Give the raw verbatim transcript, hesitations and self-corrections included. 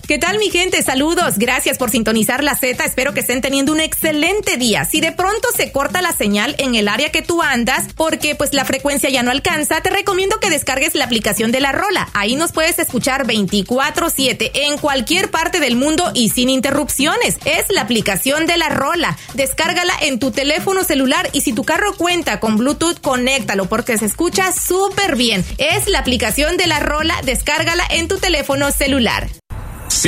¿Qué tal, mi gente? Saludos. Gracias por sintonizar la Z. Espero que estén teniendo un excelente día. Si de pronto se corta la señal en el área que tú andas porque pues la frecuencia ya no alcanza, te recomiendo que descargues la aplicación de La Rola. Ahí nos puedes escuchar veinticuatro siete en cualquier parte del mundo y sin interrupciones. Es la aplicación de La Rola. Descárgala en tu teléfono celular y si tu carro cuenta con Bluetooth, conéctalo porque se escucha súper bien. Es la aplicación de La Rola. Descárgala en tu teléfono celular.